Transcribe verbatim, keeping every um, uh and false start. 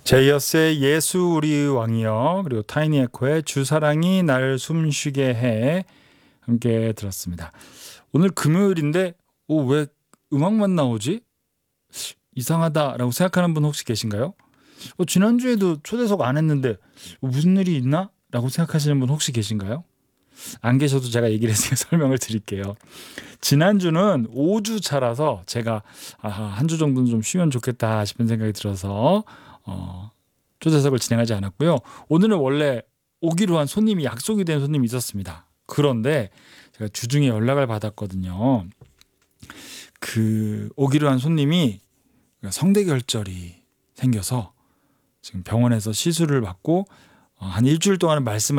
제이어스의 예수 우리 왕이여, 그리고 타이니 에코의 주사랑이 날 숨쉬게 해 함께 들었습니다. 오늘 금요일인데 오, 왜 음악만 나오지? 이상하다라고 생각하는 분 혹시 계신가요? 어, 지난주에도 초대석 안 했는데 무슨 일이 있나? 라고 생각하시는 분 혹시 계신가요? 안 계셔도 제가 얘기를 해서 설명을 드릴게요. 지난주는 오 주 차라서 제가 한 주 정도는 좀 쉬면 좋겠다 싶은 생각이 들어서 어, 초대석을 진행하지 않았고요. 오늘은 원래 오기로 한 손님이 약속이 된 손님이 있었습니다. 그런데 제가 주중에 연락을 받았거든요. 그 오기로 한 손님이 성대결절이 생겨서 지금 병원에서 시술을 받고 한 일주일 동안은 말씀